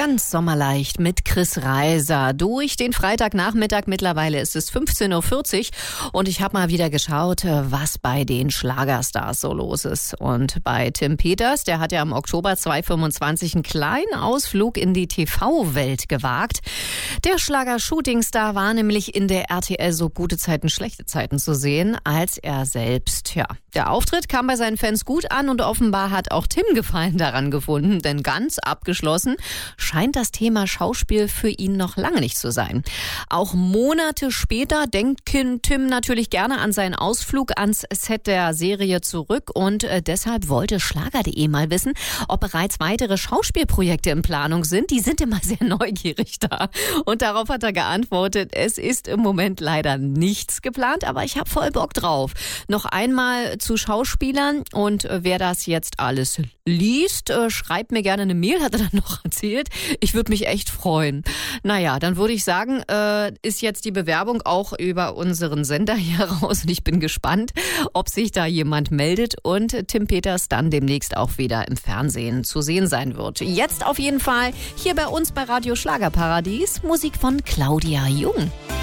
Ganz sommerleicht mit Chris Reiser durch den Freitagnachmittag. Mittlerweile ist es 15.40 Uhr und ich habe mal wieder geschaut, was bei den Schlagerstars so los ist. Und bei Tim Peters, der hat ja im Oktober 2025 einen kleinen Ausflug in die TV-Welt gewagt. Der Schlager-Shootingstar war nämlich in der RTL So gute Zeiten, schlechte Zeiten zu sehen, als er selbst. Ja, der Auftritt kam bei seinen Fans gut an und offenbar hat auch Tim Gefallen daran gefunden, denn ganz abgeschlossen scheint das Thema Schauspiel für ihn noch lange nicht zu sein. Auch Monate später denkt Tim natürlich gerne an seinen Ausflug ans Set der Serie zurück und deshalb wollte Schlager.de mal wissen, ob bereits weitere Schauspielprojekte in Planung sind. Die sind immer sehr neugierig da. Und darauf hat er geantwortet, es ist im Moment leider nichts geplant, aber ich habe voll Bock drauf. Noch einmal zu Schauspielern und wer das jetzt alles liest, schreibt mir gerne eine Mail, hat er dann noch erzählt. Ich würde mich echt freuen. Naja, dann würde ich sagen, ist jetzt die Bewerbung auch über unseren Sender hier raus und ich bin gespannt, ob sich da jemand meldet und Tim Peters dann demnächst auch wieder im Fernsehen zu sehen sein wird. Jetzt auf jeden Fall hier bei uns bei Radio Schlagerparadies Musik von Claudia Jung.